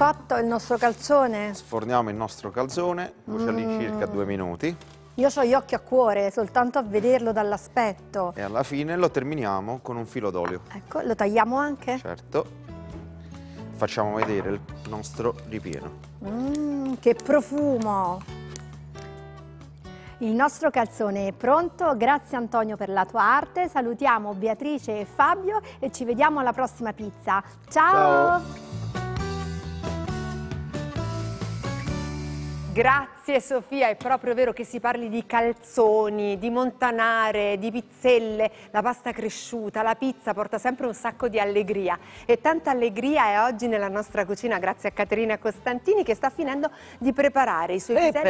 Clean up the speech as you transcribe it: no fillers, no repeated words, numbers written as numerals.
cotto il nostro calzone? Sforniamo il nostro calzone, cuoce all'incirca 2 minuti Io ho gli occhi a cuore, soltanto a vederlo dall'aspetto. e alla fine lo terminiamo con un filo d'olio. Ecco, lo tagliamo anche? Certo. Facciamo vedere il nostro ripieno. Che profumo! Il nostro calzone è pronto, grazie Antonio per la tua arte, salutiamo Beatrice e Fabio e ci vediamo alla prossima pizza. Ciao! Ciao. Grazie Sofia, è proprio vero che si parli di calzoni, di montanare, di pizzelle, la pasta cresciuta, la pizza porta sempre un sacco di allegria e tanta allegria è oggi nella nostra cucina grazie a Caterina Costantini che sta finendo di preparare i suoi piselli.